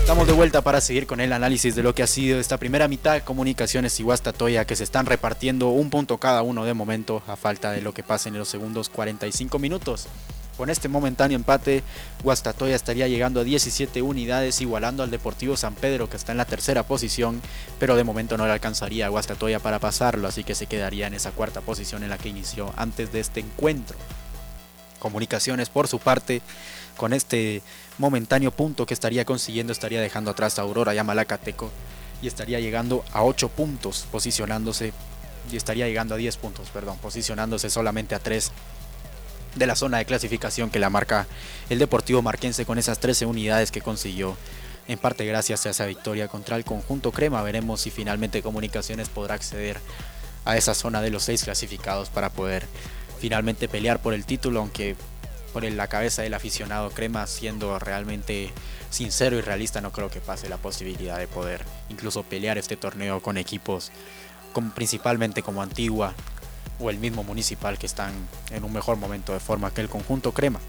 Estamos de vuelta para seguir con el análisis de lo que ha sido esta primera mitad. Comunicaciones y Guastatoya, que se están repartiendo un punto cada uno de momento a falta de lo que pase en los segundos 45 minutos. Con este momentáneo empate, Guastatoya estaría llegando a 17 unidades, igualando al Deportivo San Pedro, que está en la tercera posición, pero de momento no le alcanzaría a Guastatoya para pasarlo, así que se quedaría en esa cuarta posición en la que inició antes de este encuentro. Comunicaciones, por su parte, con este momentáneo punto que estaría consiguiendo, estaría dejando atrás a Aurora y a Malacateco y estaría llegando a 8 puntos, posicionándose, y estaría llegando a 10 puntos, posicionándose solamente a 3 de la zona de clasificación que la marca el Deportivo Marquense, con esas 13 unidades que consiguió, en parte gracias a esa victoria contra el conjunto crema. Veremos si finalmente Comunicaciones podrá acceder a esa zona de los 6 clasificados para poder finalmente pelear por el título, aunque por la cabeza del aficionado crema, siendo realmente sincero y realista, no creo que pase la posibilidad de poder incluso pelear este torneo con equipos principalmente como Antigua o el mismo Municipal, que están en un mejor momento de forma que el conjunto crema.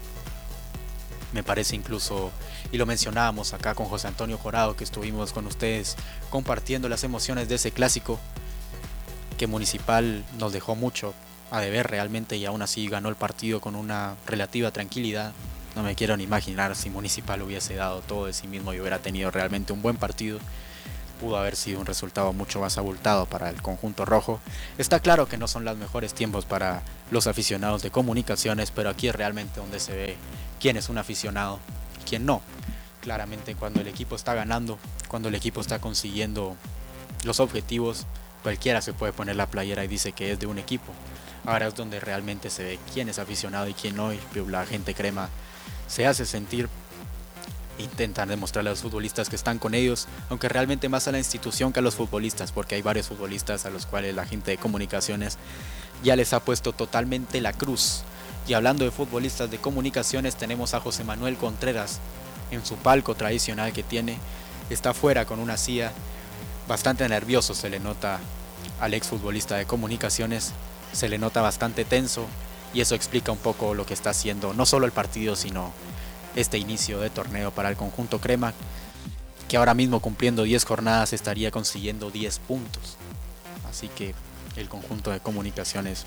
Me parece incluso, y lo mencionábamos acá con José Antonio Jorado, que estuvimos con ustedes compartiendo las emociones de ese clásico, que Municipal nos dejó mucho a deber realmente, y aún así ganó el partido con una relativa tranquilidad. No me quiero ni imaginar si Municipal hubiese dado todo de sí mismo y hubiera tenido realmente un buen partido. Pudo haber sido un resultado mucho más abultado para el conjunto rojo. Está claro que no son los mejores tiempos para los aficionados de Comunicaciones, pero aquí es realmente donde se ve quién es un aficionado y quién no. Claramente cuando el equipo está ganando, cuando el equipo está consiguiendo los objetivos, cualquiera se puede poner la playera y dice que es de un equipo. Ahora es donde realmente se ve quién es aficionado y quién no, y la gente crema se hace sentir. Intentan demostrarle a los futbolistas que están con ellos, aunque realmente más a la institución que a los futbolistas, porque hay varios futbolistas a los cuales la gente de Comunicaciones ya les ha puesto totalmente la cruz. Y hablando de futbolistas de Comunicaciones, tenemos a José Manuel Contreras en su palco tradicional que tiene. Está fuera con una silla, bastante nervioso se le nota al exfutbolista de Comunicaciones, se le nota bastante tenso, y eso explica un poco lo que está haciendo, no solo el partido, sino este inicio de torneo para el conjunto crema, que ahora mismo cumpliendo 10 jornadas estaría consiguiendo 10 puntos. Así que el conjunto de Comunicaciones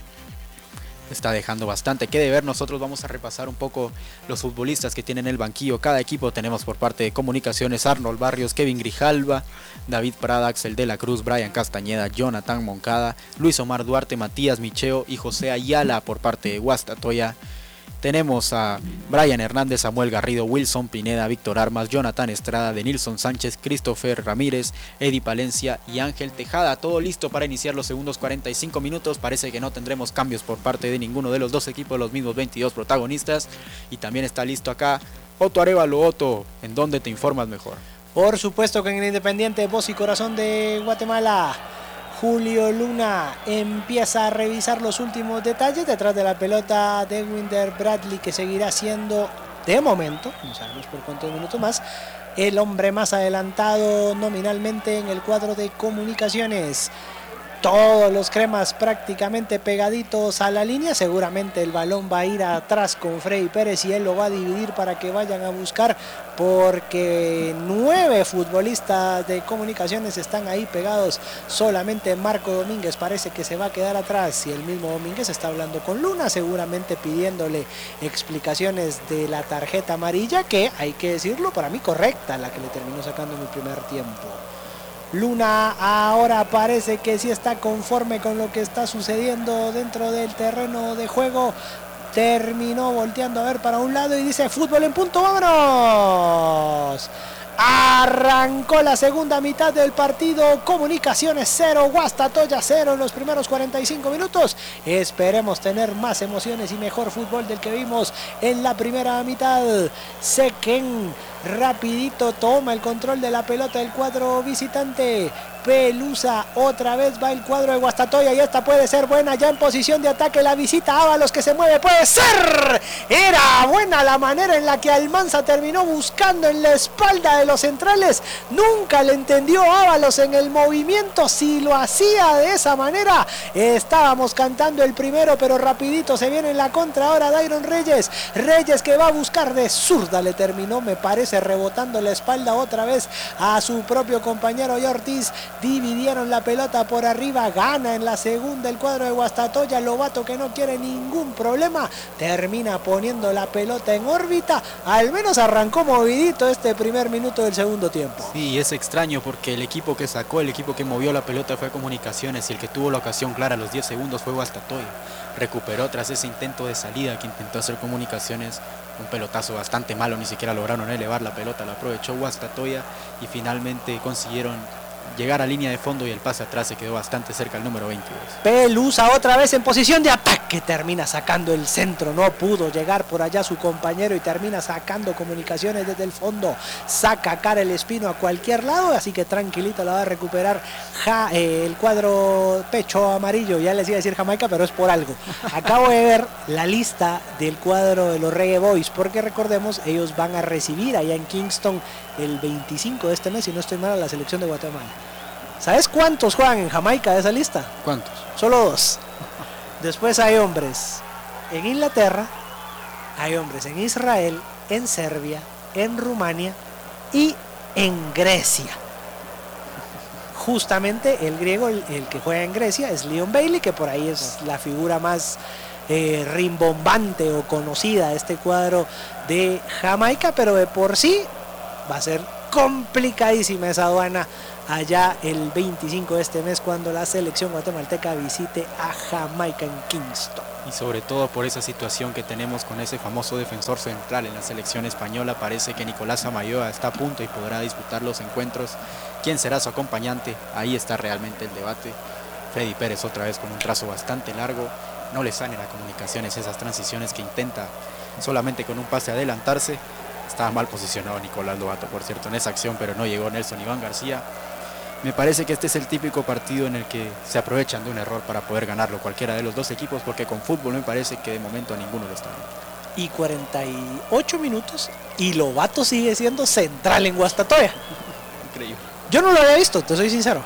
está dejando bastante que deber. Nosotros vamos a repasar un poco los futbolistas que tienen el banquillo. Cada equipo tenemos por parte de Comunicaciones: Arnold Barrios, Kevin Grijalva, David Prada, Axel de la Cruz, Brian Castañeda, Jonathan Moncada, Luis Omar Duarte, Matías Micheo y José Ayala. Por parte de Guastatoya tenemos a Brian Hernández, Samuel Garrido, Wilson Pineda, Víctor Armas, Jonathan Estrada, Denilson Sánchez, Christopher Ramírez, Eddie Palencia y Ángel Tejada. Todo listo para iniciar los segundos 45 minutos. Parece que no tendremos cambios por parte de ninguno de los dos equipos, los mismos 22 protagonistas. Y también está listo acá Otto Arevalo. Otto, ¿en dónde te informas mejor? Por supuesto que en el Independiente, voz y corazón de Guatemala, Julio Luna empieza a revisar los últimos detalles detrás de la pelota de Winder Bradley, que seguirá siendo, de momento, no sabemos por cuántos minutos más, el hombre más adelantado nominalmente en el cuadro de Comunicaciones. Todos los cremas prácticamente pegaditos a la línea. Seguramente el balón va a ir atrás con Freddy Pérez y él lo va a dividir para que vayan a buscar, porque 9 futbolistas de Comunicaciones están ahí pegados. Solamente Marco Domínguez parece que se va a quedar atrás, y el mismo Domínguez está hablando con Luna, seguramente pidiéndole explicaciones de la tarjeta amarilla, que hay que decirlo, para mí correcta, la que le terminó sacando en el primer tiempo. Luna ahora parece que sí está conforme con lo que está sucediendo dentro del terreno de juego. Terminó volteando a ver para un lado y dice: fútbol en punto, vámonos. Arrancó la segunda mitad del partido. Comunicaciones 0, Guastatoya 0 en los primeros 45 minutos. Esperemos tener más emociones y mejor fútbol del que vimos en la primera mitad. Sequen rapidito toma el control de la pelota del cuadro visitante. Pelusa, otra vez va el cuadro de Guastatoya y esta puede ser buena, ya en posición de ataque la visita Ábalos que se mueve, puede ser, era buena la manera en la que Almanza terminó buscando en la espalda de los centrales, nunca le entendió Ábalos en el movimiento, si lo hacía de esa manera, estábamos cantando el primero, pero rapidito se viene en la contra ahora Dairon Reyes, Reyes que va a buscar de zurda, le terminó, me parece, rebotando la espalda otra vez a su propio compañero y Ortiz, dividieron la pelota por arriba, gana en la segunda el cuadro de Guastatoya, Lobato que no quiere ningún problema, termina poniendo la pelota en órbita, al menos arrancó movidito este primer minuto del segundo tiempo. Sí, es extraño porque el equipo que sacó, el equipo que movió la pelota fue Comunicaciones y el que tuvo la ocasión clara a los 10 segundos fue Guastatoya. Recuperó tras ese intento de salida que intentó hacer Comunicaciones, un pelotazo bastante malo, ni siquiera lograron elevar la pelota, la aprovechó Guastatoya y finalmente consiguieron llegar a línea de fondo y el pase atrás se quedó bastante cerca al número 22. Pelusa otra vez en posición de ataque, termina sacando el centro, no pudo llegar por allá su compañero y termina sacando Comunicaciones desde el fondo, saca Karel Espino a cualquier lado, así que tranquilito la va a recuperar el cuadro pecho amarillo, ya les iba a decir Jamaica, pero es por algo. Acabo de ver la lista del cuadro de los Reggae Boys, porque recordemos, ellos van a recibir allá en Kingston el 25 de este mes, si no estoy mal, a la selección de Guatemala. ¿Sabes cuántos juegan en Jamaica de esa lista? ¿Cuántos? Solo 2. Después hay hombres en Inglaterra, hay hombres en Israel, en Serbia, en Rumania y en Grecia. Justamente el griego, el que juega en Grecia, es Leon Bailey, que por ahí es la figura más rimbombante o conocida de este cuadro de Jamaica, pero de por sí va a ser complicadísima esa aduana allá el 25 de este mes cuando la selección guatemalteca visite a Jamaica en Kingston. Y sobre todo por esa situación que tenemos con ese famoso defensor central en la selección española, parece que Nicolás Amayoa está a punto y podrá disputar los encuentros. ¿Quién será su acompañante? Ahí está realmente el debate. Freddy Pérez otra vez con un trazo bastante largo, no le salen a Comunicaciones esas transiciones que intenta solamente con un pase adelantarse. Estaba mal posicionado Nicolás Lobato, por cierto, en esa acción, pero no llegó Nelson Iván García. Me parece que este es el típico partido en el que se aprovechan de un error para poder ganarlo cualquiera de los dos equipos, porque con fútbol me parece que de momento a ninguno lo está dando. Y 48 minutos y Lobato sigue siendo central en Guastatoya. Increíble. Yo no lo había visto, te soy sincero.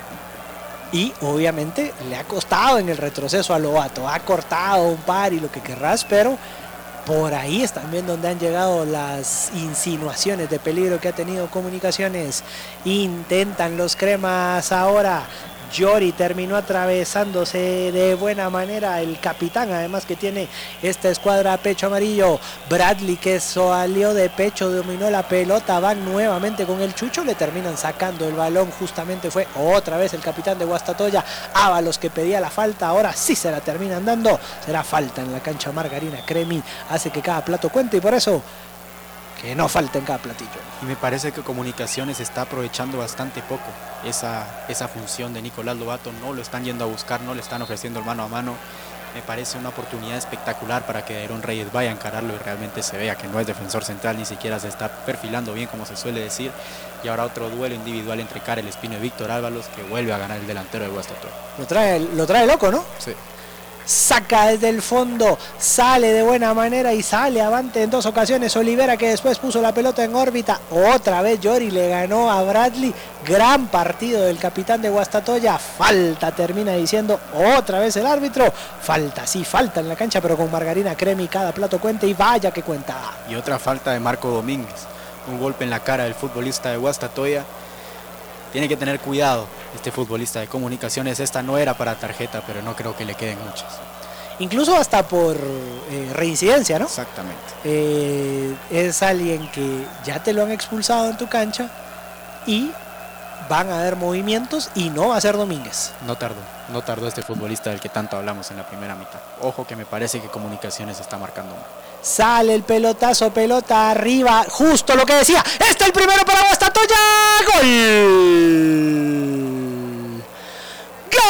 Y obviamente le ha costado en el retroceso a Lobato, ha cortado un par y lo que querrás, pero por ahí es también donde han llegado las insinuaciones de peligro que ha tenido Comunicaciones. Intentan los cremas ahora. Yori terminó atravesándose de buena manera, el capitán además que tiene esta escuadra pecho amarillo. Bradley que salió de pecho, dominó la pelota, van nuevamente con el Chucho, le terminan sacando el balón, justamente fue otra vez el capitán de Guastatoya, Ábalos que pedía la falta, ahora sí se la terminan dando, será falta en la cancha. Margarina Cremi hace que cada plato cuente y por eso que no falta en cada platillo. Y me parece que Comunicaciones está aprovechando bastante poco esa función de Nicolás Lobato, no lo están yendo a buscar, no le están ofreciendo el mano a mano. Me parece una oportunidad espectacular para que Dairon Reyes vaya a encararlo y realmente se vea que no es defensor central, ni siquiera se está perfilando bien como se suele decir. Y ahora otro duelo individual entre Karel Espino y Víctor Ábalos, que vuelve a ganar el delantero de Guastatoya. Lo trae loco, ¿no? Sí. Saca desde el fondo, sale de buena manera y sale avante en dos ocasiones Olivera, que después puso la pelota en órbita, otra vez Yori le ganó a Bradley, gran partido del capitán de Guastatoya, falta termina diciendo otra vez el árbitro, falta, sí, falta en la cancha, pero con Margarina Cremi cada plato cuenta y vaya que cuenta. Y otra falta de Marco Domínguez, un golpe en la cara del futbolista de Guastatoya. Tiene que tener cuidado este futbolista de Comunicaciones, esta no era para tarjeta, pero no creo que le queden muchas. Incluso hasta por reincidencia, ¿no? Exactamente. Es alguien que ya te lo han expulsado en tu cancha y van a haber movimientos y no va a ser Domínguez. No tardó este futbolista del que tanto hablamos en la primera mitad. Ojo que me parece que Comunicaciones está marcando mal. Sale el pelotazo, pelota arriba, justo lo que decía. Está el primero para Guastatoya. ¡Gol!